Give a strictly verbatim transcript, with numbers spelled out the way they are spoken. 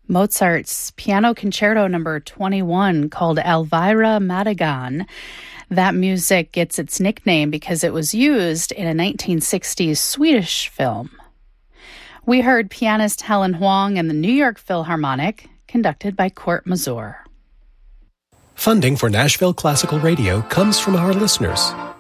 Mozart's Piano Concerto number twenty-one, called Elvira Madigan. That music gets its nickname because it was used in a nineteen sixties Swedish film. We heard pianist Helen Huang and the New York Philharmonic, conducted by Kurt Masur. Funding for Nashville Classical Radio comes from our listeners.